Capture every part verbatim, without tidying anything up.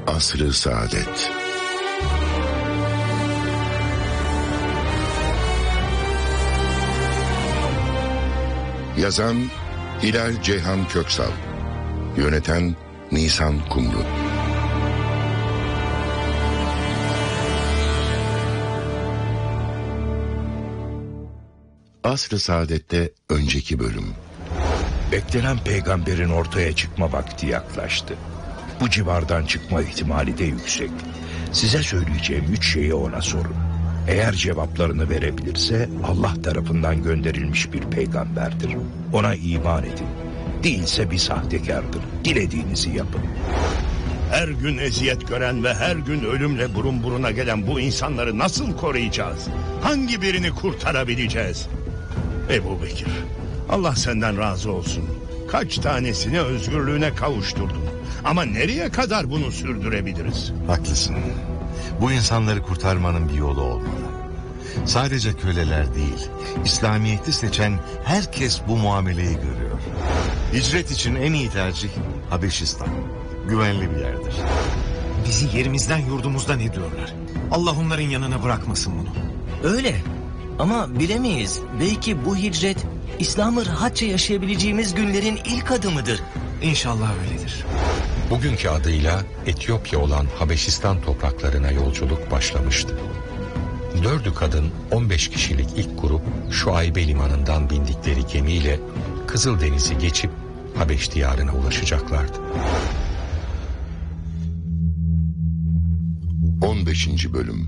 Asr-ı Saadet. Yazan Hilal Ceyhan Köksal, yöneten Nisan Kumru. Asr-ı Saadet'te önceki bölüm. Beklenen peygamberin ortaya çıkma vakti yaklaştı. Bu civardan çıkma ihtimali de yüksek. Size söyleyeceğim üç şeyi ona sorun. Eğer cevaplarını verebilirse Allah tarafından gönderilmiş bir peygamberdir. Ona iman edin. Değilse bir sahtekardır. Dilediğinizi yapın. Her gün eziyet gören ve her gün ölümle burun buruna gelen bu insanları nasıl koruyacağız? Hangi birini kurtarabileceğiz? Ebu Bekir, Allah senden razı olsun. Kaç tanesini özgürlüğüne kavuşturdun. Ama nereye kadar bunu sürdürebiliriz? Haklısın. Bu insanları kurtarmanın bir yolu olmalı. Sadece köleler değil, İslamiyet'i seçen herkes bu muameleyi görüyor. Hicret için en iyi tercih Habeşistan. Güvenli bir yerdir. Bizi yerimizden yurdumuzdan ediyorlar. Allah onların yanına bırakmasın bunu. Öyle ama bilemeyiz. Belki bu hicret İslam'ı rahatça yaşayabileceğimiz günlerin ilk adımıdır. İnşallah öyledir. Bugünkü adıyla Etiyopya olan Habeşistan topraklarına yolculuk başlamıştı. Dördü kadın on beş kişilik ilk grup Şuaybe limanından bindikleri gemiyle Kızıldeniz'i geçip Habeş diyarına ulaşacaklardı. on beşinci bölüm.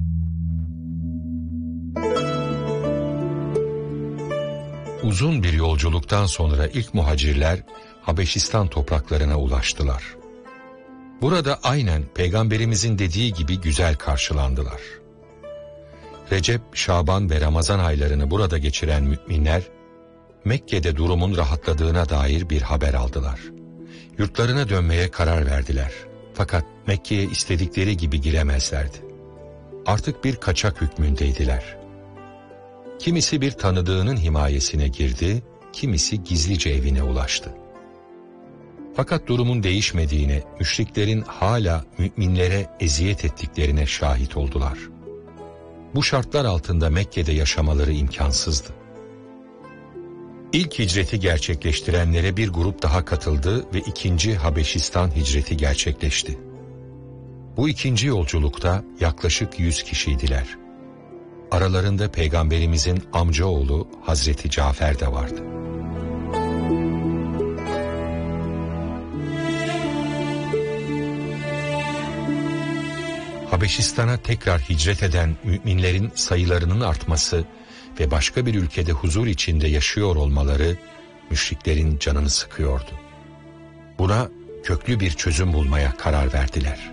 Uzun bir yolculuktan sonra ilk muhacirler Habeşistan topraklarına ulaştılar. Burada aynen Peygamberimizin dediği gibi güzel karşılandılar. Recep, Şaban ve Ramazan aylarını burada geçiren müminler, Mekke'de durumun rahatladığına dair bir haber aldılar. Yurtlarına dönmeye karar verdiler. Fakat Mekke'ye istedikleri gibi giremezlerdi. Artık bir kaçak hükmündeydiler. Kimisi bir tanıdığının himayesine girdi, kimisi gizlice evine ulaştı. Fakat durumun değişmediğine, müşriklerin hala müminlere eziyet ettiklerine şahit oldular. Bu şartlar altında Mekke'de yaşamaları imkansızdı. İlk hicreti gerçekleştirenlere bir grup daha katıldı ve ikinci Habeşistan hicreti gerçekleşti. Bu ikinci yolculukta yaklaşık yüz kişiydiler. Aralarında Peygamberimizin amcaoğlu Hazreti Cafer de vardı. Habeşistan'a tekrar hicret eden müminlerin sayılarının artması ve başka bir ülkede huzur içinde yaşıyor olmaları müşriklerin canını sıkıyordu. Buna köklü bir çözüm bulmaya karar verdiler.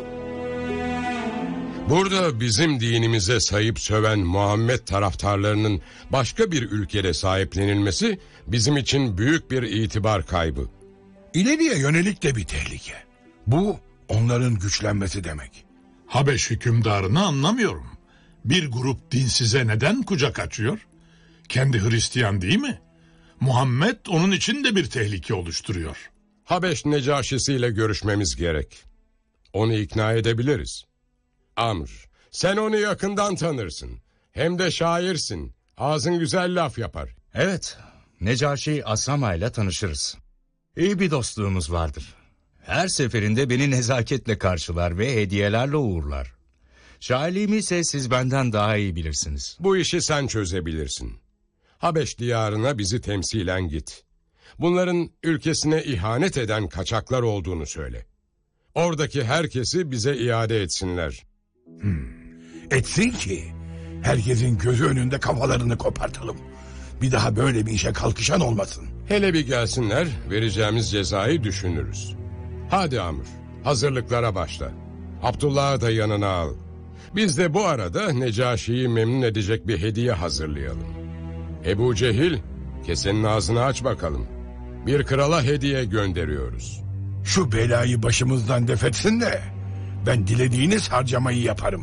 Burada bizim dinimize sayıp söven Muhammed taraftarlarının başka bir ülkede sahiplenilmesi bizim için büyük bir itibar kaybı. İleriye yönelik de bir tehlike. Bu onların güçlenmesi demek. Habeş hükümdarını anlamıyorum. Bir grup dinsize neden kucak açıyor? Kendi Hristiyan değil mi? Muhammed onun için de bir tehlike oluşturuyor. Habeş Necaşisiyle görüşmemiz gerek. Onu ikna edebiliriz. Amr, sen onu yakından tanırsın. Hem de şairsin. Ağzın güzel laf yapar. Evet, Necaşi Asama ile tanışırız. İyi bir dostluğumuz vardır. Her seferinde beni nezaketle karşılar ve hediyelerle uğurlar. Şairliğimi ise siz benden daha iyi bilirsiniz. Bu işi sen çözebilirsin. Habeş diyarına bizi temsilen git. Bunların ülkesine ihanet eden kaçaklar olduğunu söyle. Oradaki herkesi bize iade etsinler. Hmm. Etsin ki herkesin gözü önünde kafalarını kopartalım. Bir daha böyle bir işe kalkışan olmasın. Hele bir gelsinler, vereceğimiz cezayı düşünürüz. Hadi Amr, hazırlıklara başla. Abdullah'ı da yanına al. Biz de bu arada Necaşi'yi memnun edecek bir hediye hazırlayalım. Ebu Cehil, kesenin ağzını aç bakalım. Bir krala hediye gönderiyoruz. Şu belayı başımızdan defetsin de ben dilediğiniz harcamayı yaparım.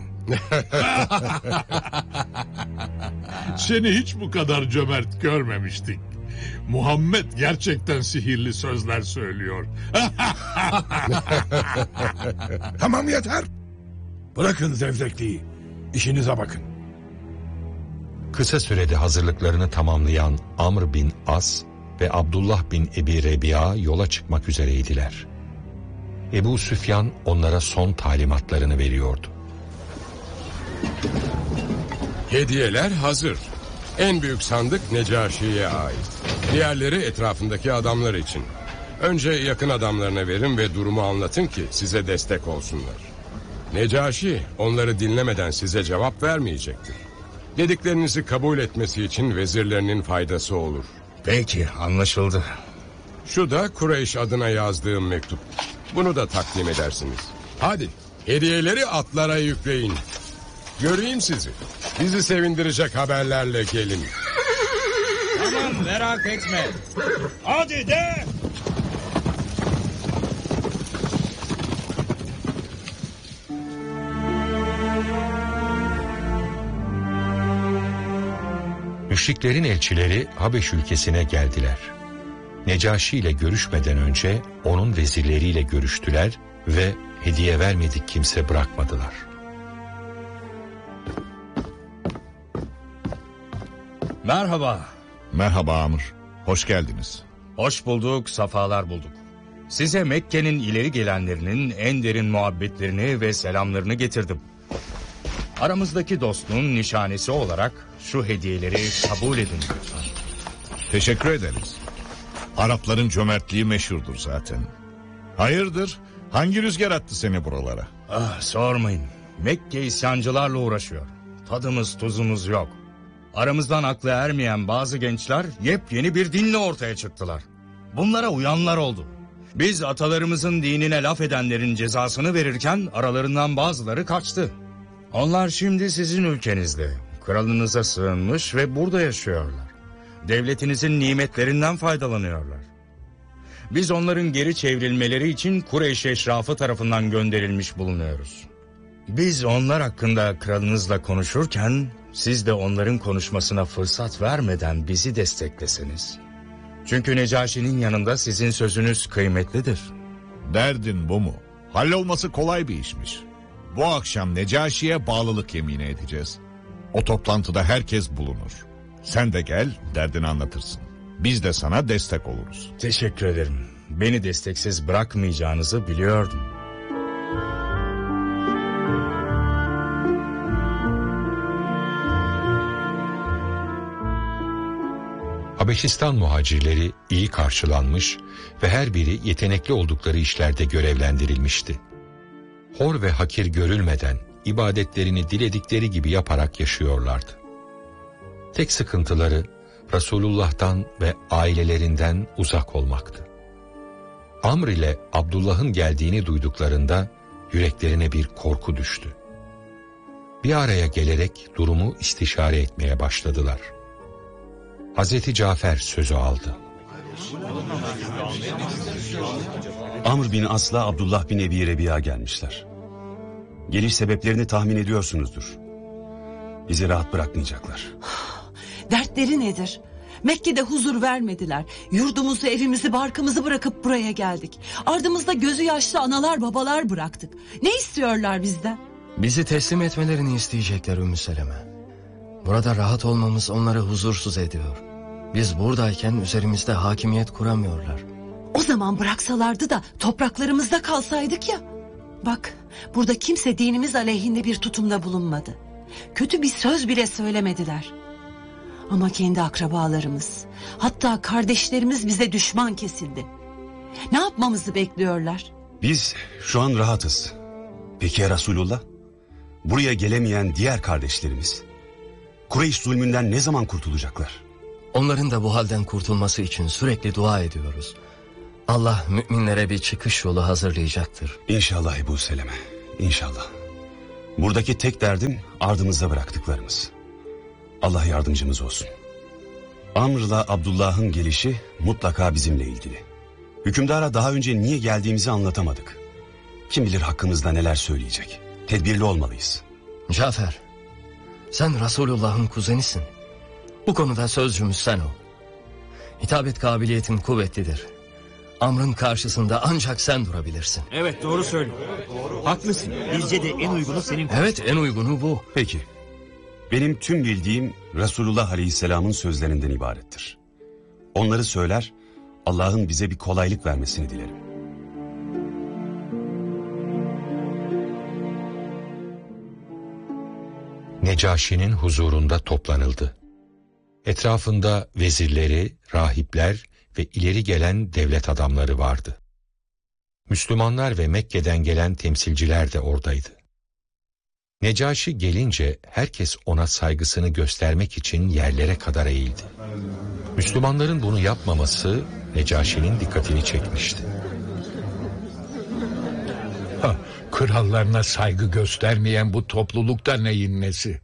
Seni hiç bu kadar cömert görmemiştik. Muhammed gerçekten sihirli sözler söylüyor. Tamam yeter. Bırakın zevzekliği. İşinize bakın. Kısa sürede hazırlıklarını tamamlayan Amr bin As ve Abdullah bin Ebi Rebi'a yola çıkmak üzereydiler. Ebu Süfyan onlara son talimatlarını veriyordu. Hediyeler hazır. En büyük sandık Necaşi'ye ait. Diğerleri etrafındaki adamlar için. Önce yakın adamlarına verin ve durumu anlatın ki size destek olsunlar. Necaşi onları dinlemeden size cevap vermeyecektir. Dediklerinizi kabul etmesi için vezirlerinin faydası olur. Peki, anlaşıldı. Şu da Kureyş adına yazdığım mektup. Bunu da takdim edersiniz. Hadi hediyeleri atlara yükleyin. Göreyim sizi. Bizi sevindirecek haberlerle gelin. Tamam, merak etme. Hadi de. Müşriklerin elçileri Habeş ülkesine geldiler. Necaşi ile görüşmeden önce onun vezirleriyle görüştüler ve hediye vermedik kimse bırakmadılar. Merhaba. Merhaba Amr. Hoş geldiniz. Hoş bulduk, safalar bulduk. Size Mekke'nin ileri gelenlerinin en derin muhabbetlerini ve selamlarını getirdim. Aramızdaki dostluğun nişanesi olarak şu hediyeleri kabul edin lütfen. Teşekkür ederiz. Arapların cömertliği meşhurdur zaten. Hayırdır? Hangi rüzgar attı seni buralara? Ah, sormayın. Mekke isyancılarla uğraşıyor. Tadımız tuzumuz yok. Aramızdan aklı ermeyen bazı gençler yepyeni bir dinle ortaya çıktılar. Bunlara uyanlar oldu. Biz atalarımızın dinine laf edenlerin cezasını verirken aralarından bazıları kaçtı. Onlar şimdi sizin ülkenizde. Kralınıza sığınmış ve burada yaşıyorlar. Devletinizin nimetlerinden faydalanıyorlar. Biz onların geri çevrilmeleri için Kureyş eşrafı tarafından gönderilmiş bulunuyoruz. Biz onlar hakkında kralınızla konuşurken siz de onların konuşmasına fırsat vermeden bizi destekleseniz. Çünkü Necaşi'nin yanında sizin sözünüz kıymetlidir. Derdin bu mu? Hallolması kolay bir işmiş. Bu akşam Necaşi'ye bağlılık yemini edeceğiz. O toplantıda herkes bulunur. Sen de gel, derdini anlatırsın. Biz de sana destek oluruz. Teşekkür ederim. Beni desteksiz bırakmayacağınızı biliyordum. Habeşistan muhacirleri iyi karşılanmış ve her biri yetenekli oldukları işlerde görevlendirilmişti. Hor ve hakir görülmeden ibadetlerini diledikleri gibi yaparak yaşıyorlardı. Tek sıkıntıları Resulullah'tan ve ailelerinden uzak olmaktı. Amr ile Abdullah'ın geldiğini duyduklarında yüreklerine bir korku düştü. Bir araya gelerek durumu istişare etmeye başladılar. Hazreti Cafer sözü aldı. Amr bin As'la Abdullah bin Ebi Rebi'a gelmişler. Geliş sebeplerini tahmin ediyorsunuzdur. Bizi rahat bırakmayacaklar. Dertleri nedir? Mekke'de huzur vermediler. Yurdumuzu, evimizi, barkımızı bırakıp buraya geldik. Ardımızda gözü yaşlı analar babalar bıraktık. Ne istiyorlar bizden? Bizi teslim etmelerini isteyecekler Ümmü Seleme. Burada rahat olmamız onları huzursuz ediyor. Biz buradayken üzerimizde hakimiyet kuramıyorlar. O zaman bıraksalardı da topraklarımızda kalsaydık ya. Bak, burada kimse dinimiz aleyhinde bir tutumda bulunmadı. Kötü bir söz bile söylemediler. Ama kendi akrabalarımız, hatta kardeşlerimiz bize düşman kesildi. Ne yapmamızı bekliyorlar? Biz şu an rahatız. Peki ya Resulullah? Buraya gelemeyen diğer kardeşlerimiz? Kureyş zulmünden ne zaman kurtulacaklar? Onların da bu halden kurtulması için sürekli dua ediyoruz. Allah müminlere bir çıkış yolu hazırlayacaktır. İnşallah Ebu Seleme, inşallah. Buradaki tek derdim ardımızda bıraktıklarımız. Allah yardımcımız olsun. Amr'la Abdullah'ın gelişi mutlaka bizimle ilgili. Hükümdara daha önce niye geldiğimizi anlatamadık. Kim bilir hakkımızda neler söyleyecek. Tedbirli olmalıyız. Cafer, sen Resulullah'ın kuzenisin. Bu konuda sözcümüz sen ol. Hitabet kabiliyetin kuvvetlidir. Amr'ın karşısında ancak sen durabilirsin. Evet, doğru söylüyor. Haklısın. Bizce de en uygunu senin. Evet, en uygunu bu. Peki. Benim tüm bildiğim Resulullah Aleyhisselam'ın sözlerinden ibarettir. Onları söyler, Allah'ın bize bir kolaylık vermesini dilerim. Necaşi'nin huzurunda toplanıldı. Etrafında vezirleri, rahipler ve ileri gelen devlet adamları vardı. Müslümanlar ve Mekke'den gelen temsilciler de oradaydı. Necaşi gelince herkes ona saygısını göstermek için yerlere kadar eğildi. Müslümanların bunu yapmaması Necaşi'nin dikkatini çekmişti. Ha, krallarına saygı göstermeyen bu toplulukta neyin nesi?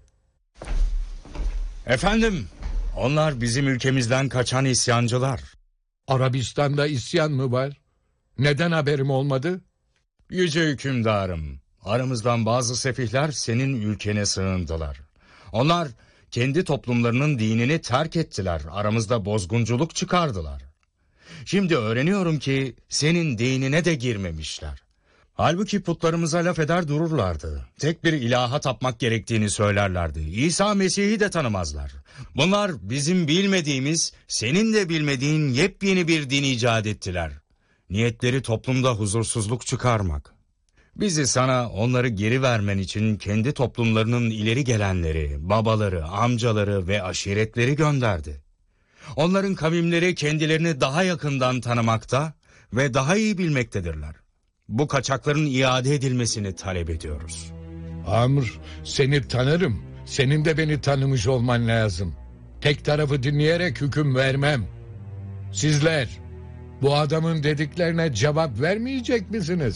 Efendim, onlar bizim ülkemizden kaçan isyancılar. Arabistan'da isyan mı var? Neden haberim olmadı? Yüce hükümdarım, aramızdan bazı sefihler senin ülkene sığındılar. Onlar kendi toplumlarının dinini terk ettiler, aramızda bozgunculuk çıkardılar. Şimdi öğreniyorum ki senin dinine de girmemişler. Halbuki putlarımıza laf eder dururlardı. Tek bir ilaha tapmak gerektiğini söylerlerdi. İsa Mesih'i de tanımazlar. Bunlar bizim bilmediğimiz, senin de bilmediğin yepyeni bir din icat ettiler. Niyetleri toplumda huzursuzluk çıkarmak. Bizi sana onları geri vermen için kendi toplumlarının ileri gelenleri, babaları, amcaları ve aşiretleri gönderdi. Onların kavimleri kendilerini daha yakından tanımakta ve daha iyi bilmektedirler. Bu kaçakların iade edilmesini talep ediyoruz. Amr, seni tanırım. Senin de beni tanımış olman lazım. Tek tarafı dinleyerek hüküm vermem. Sizler bu adamın dediklerine cevap vermeyecek misiniz?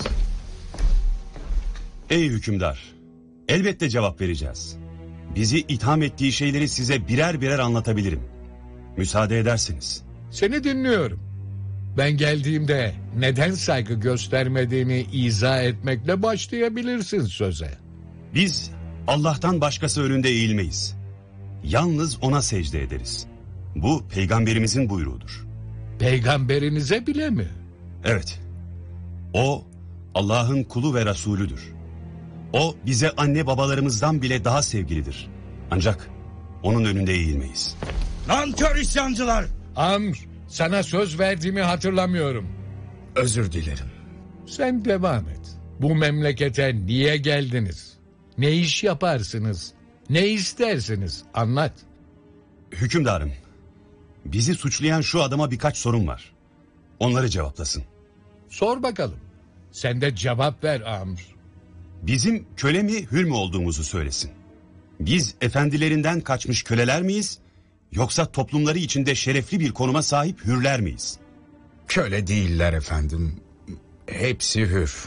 Ey hükümdar, elbette cevap vereceğiz. Bizi itham ettiği şeyleri size birer birer anlatabilirim. Müsaade ederseniz. Seni dinliyorum. Ben geldiğimde neden saygı göstermediğini izah etmekle başlayabilirsin söze. Biz Allah'tan başkası önünde eğilmeyiz. Yalnız ona secde ederiz. Bu peygamberimizin buyruğudur. Peygamberinize bile mi? Evet. O Allah'ın kulu ve Resulüdür. O bize anne babalarımızdan bile daha sevgilidir. Ancak onun önünde eğilmeyiz. Nankör isyancılar! Amr, sana söz verdiğimi hatırlamıyorum. Özür dilerim. Sen devam et. Bu memlekete niye geldiniz? Ne iş yaparsınız? Ne istersiniz? Anlat. Hükümdarım, bizi suçlayan şu adama birkaç sorun var. Onları cevaplasın. Sor bakalım. Sen de cevap ver Amr. Bizim köle mi hür mü olduğumuzu söylesin. Biz efendilerinden kaçmış köleler miyiz? Yoksa toplumları içinde şerefli bir konuma sahip hürler miyiz? Köle değiller efendim. Hepsi hür.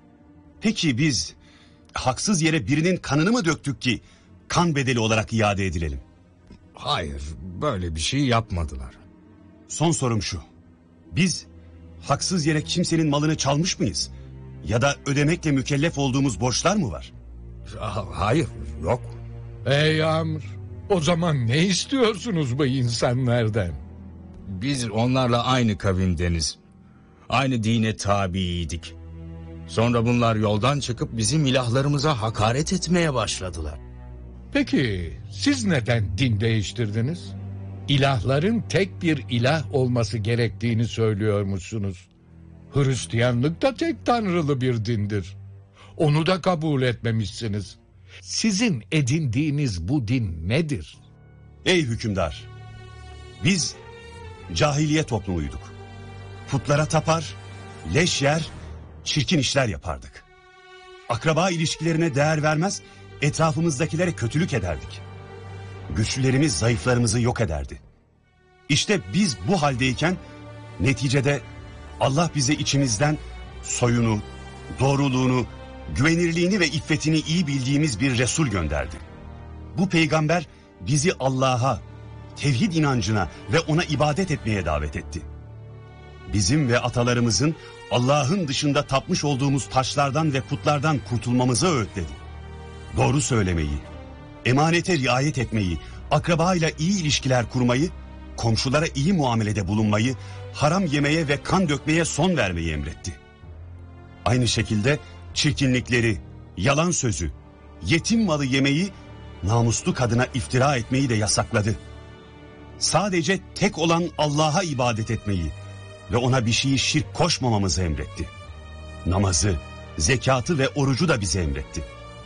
Peki biz haksız yere birinin kanını mı döktük ki kan bedeli olarak iade edilelim? Hayır, böyle bir şey yapmadılar. Son sorum şu. Biz haksız yere kimsenin malını çalmış mıyız? Ya da ödemekle mükellef olduğumuz borçlar mı var? Hayır, yok. Ey Amr, o zaman ne istiyorsunuz bu insanlardan? Biz onlarla aynı kavimdeniz. Aynı dine tabiydik. Sonra bunlar yoldan çıkıp bizim ilahlarımıza hakaret etmeye başladılar. Peki siz neden din değiştirdiniz? İlahların tek bir ilah olması gerektiğini söylüyormuşsunuz. Hristiyanlık da tek tanrılı bir dindir. Onu da kabul etmemişsiniz. Sizin edindiğiniz bu din nedir? Ey hükümdar, biz cahiliye toplumuyduk. Putlara tapar, leş yer, çirkin işler yapardık. Akraba ilişkilerine değer vermez, etrafımızdakilere kötülük ederdik. Güçlülerimiz zayıflarımızı yok ederdi. İşte biz bu haldeyken neticede Allah bize içimizden soyunu, doğruluğunu, güvenirliğini ve iffetini iyi bildiğimiz bir Resul gönderdi. Bu peygamber bizi Allah'a, tevhid inancına ve ona ibadet etmeye davet etti. Bizim ve atalarımızın Allah'ın dışında tapmış olduğumuz taşlardan ve putlardan kurtulmamızı öğütledi. Doğru söylemeyi, emanete riayet etmeyi, akrabayla iyi ilişkiler kurmayı komşulara iyi muamelede bulunmayı, haram yemeye ve kan dökmeye son vermeyi emretti. Aynı şekilde çirkinlikleri, yalan sözü, yetim malı yemeyi, namuslu kadına iftira etmeyi de yasakladı. Sadece tek olan Allah'a ibadet etmeyi ve ona bir şeyi şirk koşmamamızı emretti. Namazı, zekatı ve orucu da bize emretti.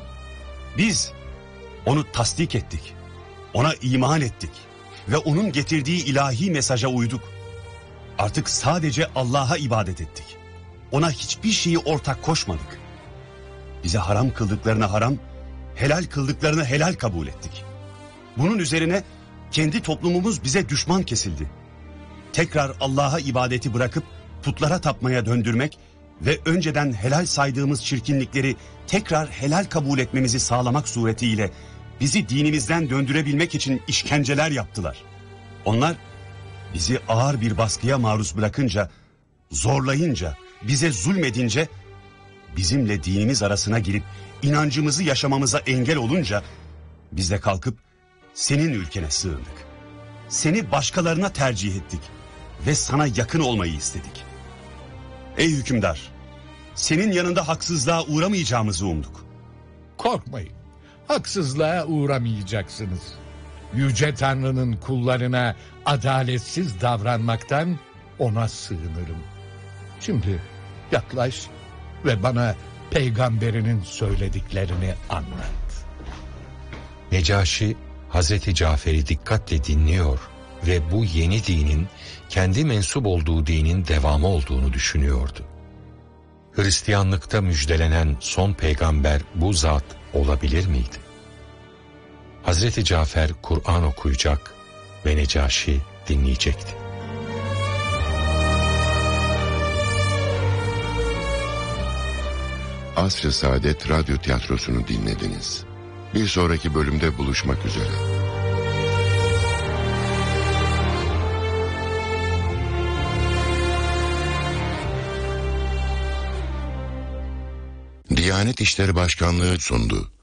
Biz onu tasdik ettik, ona iman ettik ve onun getirdiği ilahi mesaja uyduk. Artık sadece Allah'a ibadet ettik. Ona hiçbir şeyi ortak koşmadık. Bize haram kıldıklarını haram, helal kıldıklarını helal kabul ettik. Bunun üzerine kendi toplumumuz bize düşman kesildi. Tekrar Allah'a ibadeti bırakıp putlara tapmaya döndürmek ve önceden helal saydığımız çirkinlikleri tekrar helal kabul etmemizi sağlamak suretiyle bizi dinimizden döndürebilmek için işkenceler yaptılar. Onlar bizi ağır bir baskıya maruz bırakınca, zorlayınca, bize zulmedince, bizimle dinimiz arasına girip inancımızı yaşamamıza engel olunca biz de kalkıp senin ülkene sığındık. Seni başkalarına tercih ettik ve sana yakın olmayı istedik. Ey hükümdar, senin yanında haksızlığa uğramayacağımızı umduk. Korkmayın, haksızlığa uğramayacaksınız. Yüce Tanrı'nın kullarına adaletsiz davranmaktan ona sığınırım. Şimdi yaklaş ve bana peygamberinin söylediklerini anlat. Necaşi Hazreti Cafer'i dikkatle dinliyor ve bu yeni dinin kendi mensup olduğu dinin devamı olduğunu düşünüyordu. Hristiyanlıkta müjdelenen son peygamber bu zat olabilir miydi? Hazreti Cafer Kur'an okuyacak ve Necaşi dinleyecekti. Asr-ı Saadet Radyo Tiyatrosu'nu dinlediniz. Bir sonraki bölümde buluşmak üzere. Diyanet İşleri Başkanlığı sundu.